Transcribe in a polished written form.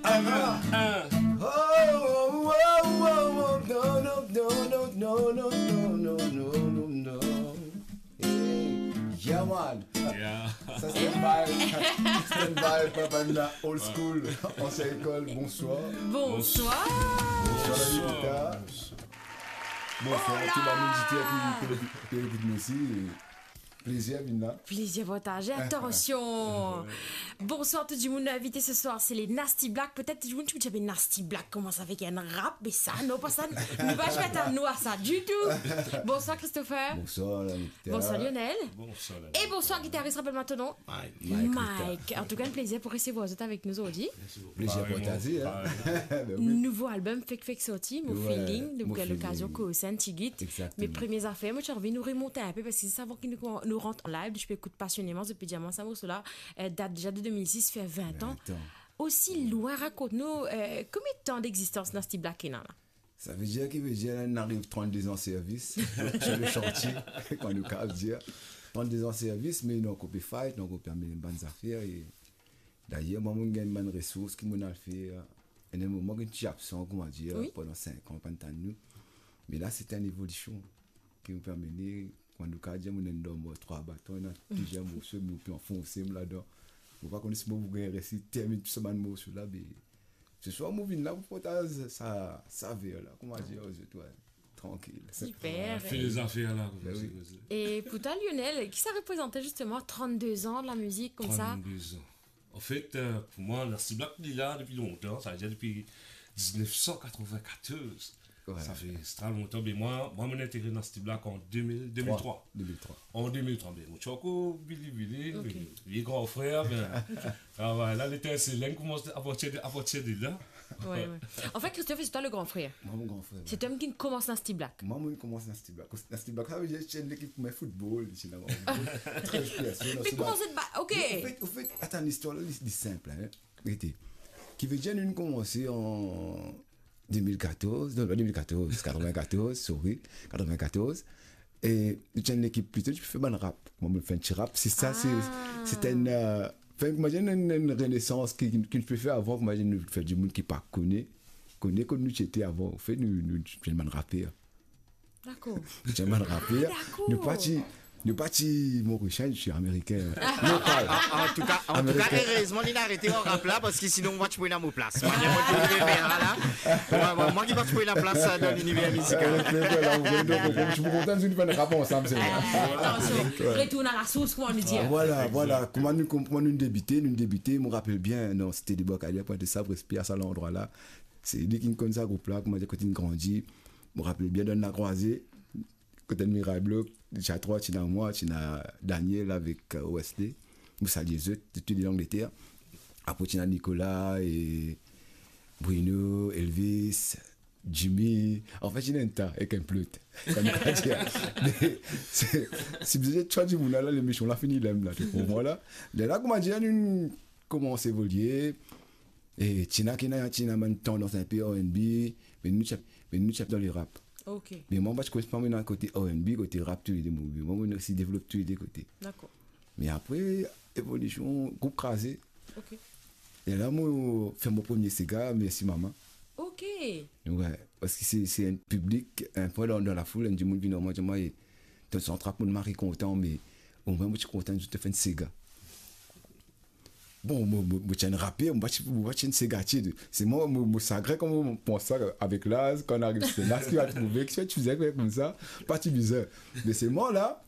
Oh, oh, oh, oh, no, no, no, no, no, no, no, no, no, no. Hey, yeah, man. Yeah. Ça, c'est une balle, papa, la old school, ancienne école. Bonsoir. Bonsoir. Bonsoir, la Nikita. Bonsoir, tout le monde qui écoute nous aussi. Plaisir, Vina. Plaisir partager. Attention. Bonsoir tout le monde invité ce soir, c'est les Nasty Black. Peut-être tout le monde tu me Nasty Black commence avec un rap, mais ça, non, pas ça. Ne pas je mettre un noir ça du tout. Bonsoir Christopher. Bonsoir, la Nikita. Bonsoir Lionel. Bonsoir. Et bonsoir guitariste, rappelle maintenant. Mike. En tout cas, un plaisir pour recevoir vous êtes avec nous aujourd'hui. Plaisir pour t'azier. Nouveau album Fake sorti, mon feeling, donc à l'occasion que c'est un petit guide. Mes premières affaires, moi j'ai envie de nous remonter un peu parce que c'est avant qu'il nous rentre en live, je peux écouter passionnément depuis Diamant Samour, cela date déjà de 2006, fait 20 ans. Aussi loin, raconte-nous combien de temps d'existence dans ce Black là? Ça veut dire qu'on arrive 32 ans en service sur le chantier, quand nous avons dire 32 ans en service, mais nous avons fight, nous avons permis de bonnes affaires. D'ailleurs, moi, j'ai une bonne ressource qui m'a fait. Et un moment, je suis absent, comment dire, pendant 5 ans, pendant nous. Mais là, c'était une évolution qui nous permet de. Quand nous avons dit que nous avons 3 bâtons, nous avons déjà morceau, nous avons enfoncé là-dedans. Vous ne connaissez pas, vous avez réussi à terminer tout ce morceau là. Ce soir, nous venons là pour ça vers là, comment dire, aux étoiles, tranquille. Super. Fait les affaires là. Et pour toi, Lionel, qui ça représentait justement 32 ans de la musique comme ça? 32 ans. En fait, pour moi, Nasty Black est là depuis longtemps, ça veut dire depuis 1994. Ouais. Ça fait très longtemps, mais moi, je m'ai intégré dans Nasty Black en 2003. En 2003, mais mon choco, Billy, les grands frères, là, l'étincelle commence à partir de là. Ouais. En fait, Christophe, c'est toi le grand frère. Moi, mon grand frère. C'est toi qui commence Nasty Black. Moi, je commence Nasty Black. Nasty Black, ça veut dire que j'ai une équipe pour football. Très inspiration. Mais comment c'est de ok. Au fait, attends, l'histoire là, c'est simple. Qui veut dire que nous commençons en 94, 94. Et j'ai une équipe plutôt, tu fais bon rap. Moi, je fais un petit rap. C'est ça, c'était une. Imagine une renaissance qu'il peut faire avant. Imagine nous faire du monde qui pas connaît comme nous étions avant. En fait, nous sommes un rappeur. D'accord. Nous sommes un rappeur. Nous partis mauricien, je suis américain. Local. En tout cas, heureusement, il a arrêté en rap là parce que sinon, moi, tu peux la place. Moi, qui va trouver la place dans l'univers musical. Je suis content de faire un rap ensemble. Attention, retourne à la source, comment on dit. Voilà. Comment nous débuter, je me rappelle bien, non, c'était des Bocaliers, point de sabre, respire à cet endroit-là. C'est lui qui me connaît ça, groupe-là, comment dire, quand il grandit. Je me rappelle bien dans la croisée. Côté de Mirable, tu as 3, tu as moi, tu as Daniel avec OSD, Moussa Diezut, tu es l'Angleterre. Après, tu as Nicolas et Bruno, Elvis, Jimmy. En fait, il y a un tas avec un pleut. Si vous êtes choisi, vous avez l'émission, la fini, là, pour moi, là. Là, comment dire, nous commençons à évoluer. Et tu as une tendance un peu R&B, mais nous sommes dans les rap. Okay. Mais moi, je ne connais pas dans le côté R&B, côté rap, tous les deux. Moi, je aussi développe tous les deux côtés. D'accord. Mais après, évolution, groupe crasé. Ok. Et là, moi, je fais mon premier cigare, merci maman. Ok. Ouais, parce que c'est un public, un peu dans la foule, du monde vient moi, tu es en train de me content, mais au moins, je suis content de te faire un cigare. Bon, je suis un rappeur, je suis un cigatier. C'est moi, je sagrais comme on pense ça avec l'âge, quand on arrive, c'est là ce qu'il va trouver, que tu faisais comme ça, pas bizarre. Mais c'est moi là,